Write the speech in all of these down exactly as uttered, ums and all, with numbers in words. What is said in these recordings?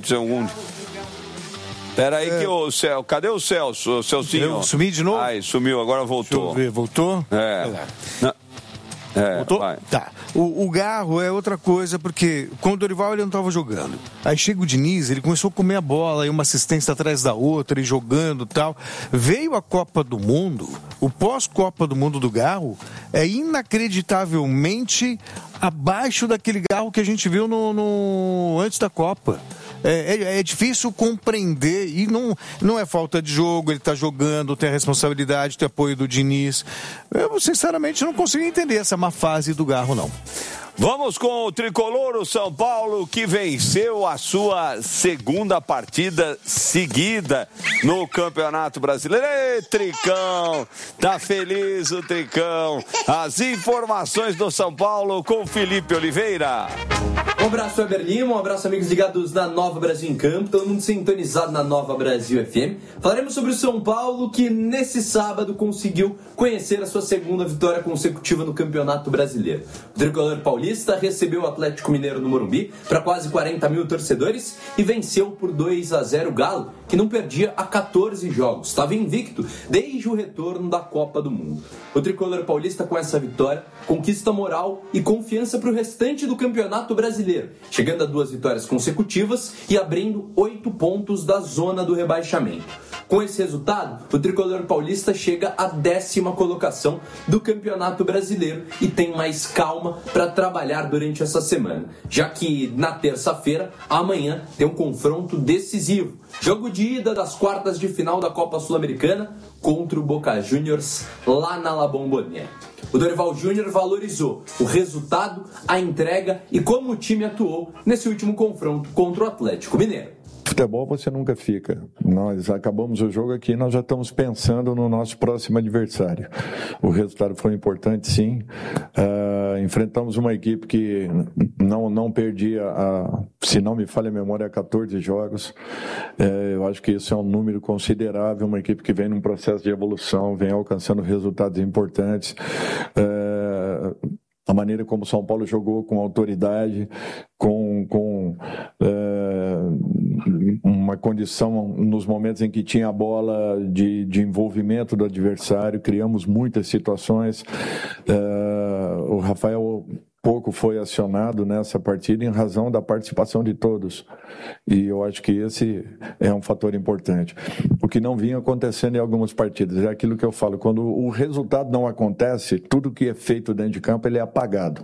aconteceu algum... Pera aí é. que o Celso... Cadê o Celso, o Celcinho? Eu sumi de novo? Ai, sumiu, agora voltou. Deixa eu ver, voltou? É. Não. É, voltou? Vai. Tá. O, o Garro é outra coisa, porque com o Dorival ele não estava jogando. Aí chega o Diniz, ele começou a comer a bola, e uma assistência atrás da outra, e jogando e tal. Veio a Copa do Mundo, o pós-Copa do Mundo do Garro é inacreditavelmente abaixo daquele Garro que a gente viu no, no... antes da Copa. É, é, é difícil compreender, e não, não é falta de jogo, ele está jogando, tem a responsabilidade, tem apoio do Diniz. Eu, sinceramente, não consigo entender essa má fase do Garro, não. Vamos com o tricolor, o São Paulo, que venceu a sua segunda partida seguida no Campeonato Brasileiro. Ei, Tricão! Tá feliz o Tricão. As informações do São Paulo com Felipe Oliveira. Um abraço, Weber Lima, um abraço, amigos ligados na Nova Brasil em Campo, todo mundo sintonizado na Nova Brasil F M. Falaremos sobre o São Paulo, que nesse sábado conseguiu conhecer a sua segunda vitória consecutiva no Campeonato Brasileiro. O tricolor paulista recebeu o Atlético Mineiro no Morumbi para quase quarenta mil torcedores e venceu por dois a zero o Galo, que não perdia há catorze jogos. Estava invicto desde o retorno da Copa do Mundo. O tricolor paulista, com essa vitória, conquista moral e confiança para o restante do Campeonato Brasileiro, chegando a duas vitórias consecutivas e abrindo oito pontos da zona do rebaixamento. Com esse resultado, o tricolor paulista chega à décima colocação do Campeonato Brasileiro e tem mais calma para trabalhar durante essa semana, já que na terça-feira, amanhã, tem um confronto decisivo. Jogo de ida das quartas de final da Copa Sul-Americana contra o Boca Juniors lá na La Bombonera. O Dorival Júnior valorizou o resultado, a entrega e como o time atuou nesse último confronto contra o Atlético Mineiro. Futebol você nunca fica. Nós acabamos o jogo aqui, nós já estamos pensando no nosso próximo adversário. O resultado foi importante, sim. Uh, enfrentamos uma equipe que não, não perdia, a, se não me falha a memória, catorze jogos. Uh, eu acho que isso é um número considerável, uma equipe que vem num processo de evolução, vem alcançando resultados importantes. Uh, A maneira como o São Paulo jogou com autoridade, com, com é, uma condição nos momentos em que tinha a bola de, de envolvimento do adversário, criamos muitas situações. É, o Rafael pouco foi acionado nessa partida em razão da participação de todos. E eu acho que esse é um fator importante. O que não vinha acontecendo em algumas partidas é aquilo que eu falo, quando o resultado não acontece, tudo que é feito dentro de campo ele é apagado.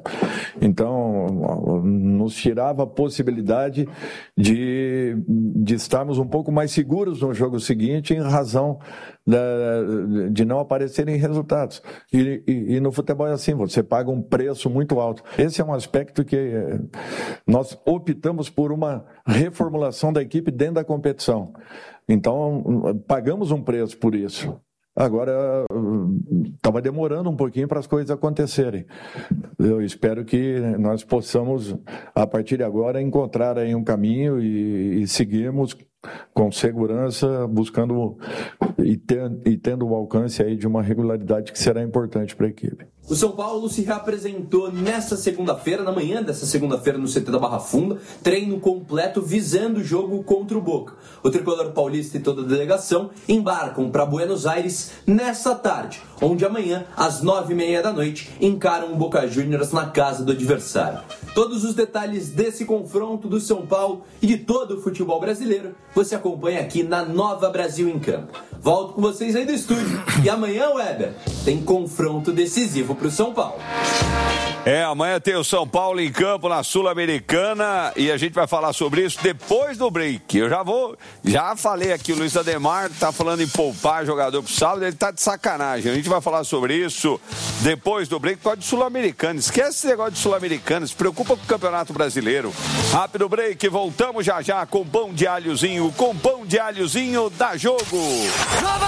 Então, nos tirava a possibilidade de, de estarmos um pouco mais seguros no jogo seguinte em razão da, de não aparecerem resultados. E, e, e no futebol é assim, você paga um preço muito alto. Esse é um aspecto que nós optamos por uma reformulação da equipe dentro da competição. Então, pagamos um preço por isso. Agora, estava demorando um pouquinho para as coisas acontecerem. Eu espero que nós possamos, a partir de agora, encontrar aí um caminho e, e seguirmos com segurança, buscando e, ter, e tendo o alcance aí de uma regularidade que será importante para a equipe. O São Paulo se reapresentou nesta segunda-feira, na manhã dessa segunda-feira no C T da Barra Funda, treino completo visando o jogo contra o Boca. O tricolor paulista e toda a delegação embarcam para Buenos Aires nesta tarde, onde amanhã, às nove e meia da noite, encaram o Boca Juniors na casa do adversário. Todos os detalhes desse confronto do São Paulo e de todo o futebol brasileiro você acompanha aqui na Nova Brasil em Campo. Volto com vocês aí do estúdio. E amanhã, Weber, tem confronto decisivo para o São Paulo. É, amanhã tem o São Paulo em campo na Sul-Americana e a gente vai falar sobre isso depois do break. Eu já vou, já falei aqui, o Luiz Ademar tá falando em poupar jogador pro sábado, ele tá de sacanagem. A gente vai falar sobre isso depois do break, por causa de Sul-Americana. Esquece esse negócio de Sul-Americana, se preocupa com o Campeonato Brasileiro. Rápido break, voltamos já já com pão de alhozinho, com pão de alhozinho da Jogo.